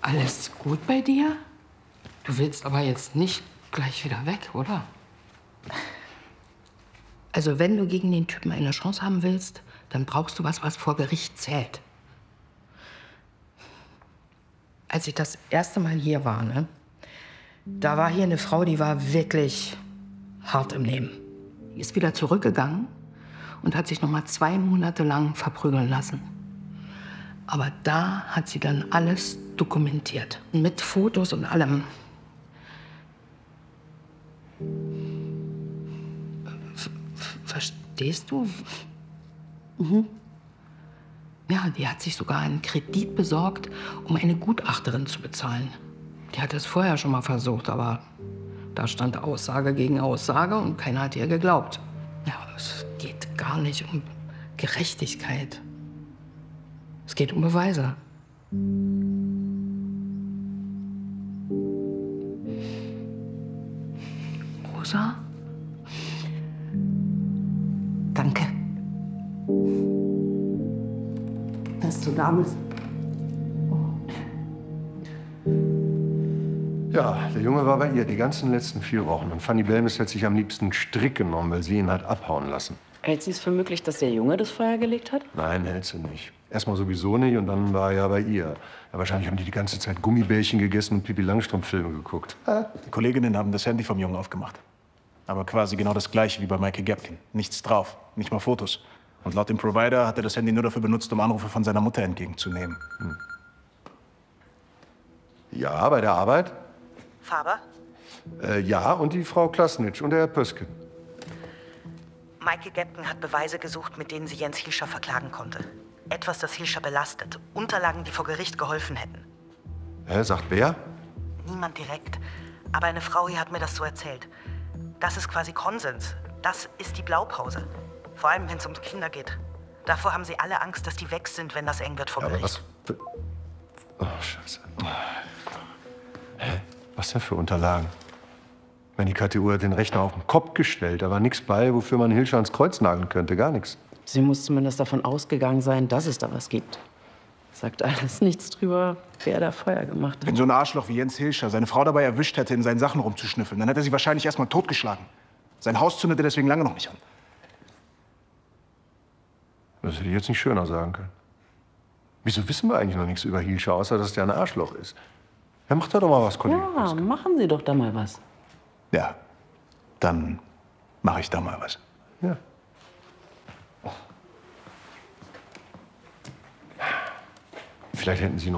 Alles gut bei dir? Du willst aber jetzt nicht gleich wieder weg, oder? Also wenn du gegen den Typen eine Chance haben willst, dann brauchst du was vor Gericht zählt. Als ich das erste Mal hier war, ne, da war hier eine Frau, die war wirklich hart im Nehmen. Die ist wieder zurückgegangen und hat sich noch mal 2 Monate lang verprügeln lassen. Aber da hat sie dann alles dokumentiert. Mit Fotos und allem. Verstehst du? Mhm. Ja, die hat sich sogar einen Kredit besorgt, um eine Gutachterin zu bezahlen. Die hat es vorher schon mal versucht, aber da stand Aussage gegen Aussage und keiner hat ihr geglaubt. Ja, es geht gar nicht um Gerechtigkeit. Es geht um Beweise. Rosa? Danke. Dass du da bist. Ja, der Junge war bei ihr die ganzen letzten 4 Wochen. Und Fanny Belmes hat sich am liebsten Strick genommen, weil sie ihn hat abhauen lassen. Hält sie es für möglich, dass der Junge das Feuer gelegt hat? Nein, hält sie nicht. Erstmal sowieso nicht und dann war er ja bei ihr. Ja, wahrscheinlich haben die ganze Zeit Gummibärchen gegessen und Pippi Langstrumpf-Filme geguckt. Die Kolleginnen haben das Handy vom Jungen aufgemacht. Aber quasi genau das Gleiche wie bei Michael Gapkin. Nichts drauf, nicht mal Fotos. Und laut dem Provider hat er das Handy nur dafür benutzt, um Anrufe von seiner Mutter entgegenzunehmen. Ja, bei der Arbeit? Faber? Ja, und die Frau Klasnitsch und der Herr Pösken. Michael Gapkin hat Beweise gesucht, mit denen sie Jens Hilscher verklagen konnte. Etwas, das Hilscher belastet. Unterlagen, die vor Gericht geholfen hätten. Hä, sagt wer? Niemand direkt. Aber eine Frau hier hat mir das so erzählt. Das ist quasi Konsens. Das ist die Blaupause. Vor allem, wenn es ums Kinder geht. Davor haben sie alle Angst, dass die weg sind, wenn das eng wird vor Ja, aber Gericht. was? Oh, Scheiße. Hä? Was denn für Unterlagen? Wenn die KTU hat den Rechner auf den Kopf gestellt, da war nichts bei, wofür man Hilscher ans Kreuz nageln könnte. Gar nichts. Sie muss zumindest davon ausgegangen sein, dass es da was gibt. Sagt alles nichts drüber, wer da Feuer gemacht hat. Wenn so ein Arschloch wie Jens Hilscher seine Frau dabei erwischt hätte, in seinen Sachen rumzuschnüffeln, dann hätte er sie wahrscheinlich erst mal totgeschlagen. Sein Haus zündete deswegen lange noch nicht an. Das hätte ich jetzt nicht schöner sagen können. Wieso wissen wir eigentlich noch nichts über Hilscher, außer dass der ein Arschloch ist? Ja, macht doch mal was, Kollege. Ja, machen Sie doch da mal was. Ja, dann mache ich da mal was. Ja. Vielleicht hätten Sie noch